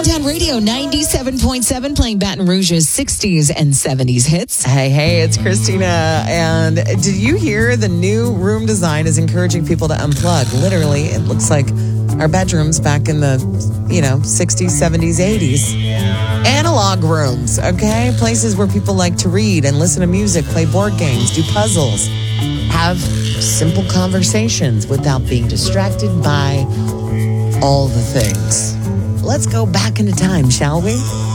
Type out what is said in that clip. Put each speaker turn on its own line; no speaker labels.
Downtown Radio 97.7 playing Baton Rouge's 60s and 70s hits. Hey, it's Christina. And did you hear the new room design is encouraging people to unplug? Literally, it looks like our bedrooms back in the, 60s, 70s, 80s. Analog rooms, okay? Places where people like to read and listen to music, play board games, do puzzles, have simple conversations without being distracted by all the things. Let's go back into time, shall we?